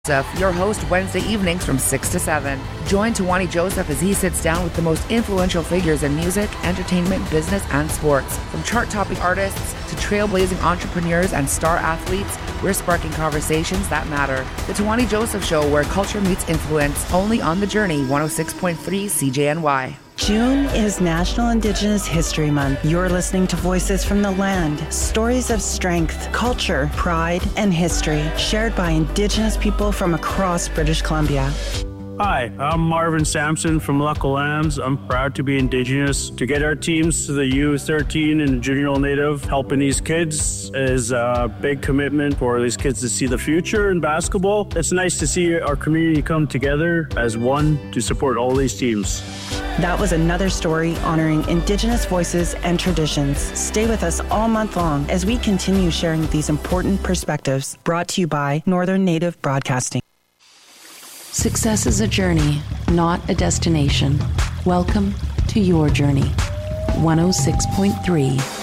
Your host Wednesday evenings from 6 to 7. Join Tawani Joseph as he sits down with the most influential figures in music, entertainment, business, and sports. From chart-topping artists to trailblazing entrepreneurs and star athletes, we're sparking conversations that matter. The Tawani Joseph Show, where culture meets influence, only on The Journey, 106.3 CJNY. June is National Indigenous History Month. You're listening to Voices from the Land, stories of strength, culture, pride, and history shared by Indigenous people from across British Columbia. Hi, I'm Marvin Sampson from Lucknow Lambs. I'm proud to be Indigenous. To get our teams to the U13 and Junior Native, helping these kids is a big commitment for these kids to see the future in basketball. It's nice to see our community come together as one to support all these teams. That was another story honoring Indigenous voices and traditions. Stay with us all month long as we continue sharing these important perspectives. Brought to you by Northern Native Broadcasting. Success is a journey, not a destination. Welcome to your journey. 106.3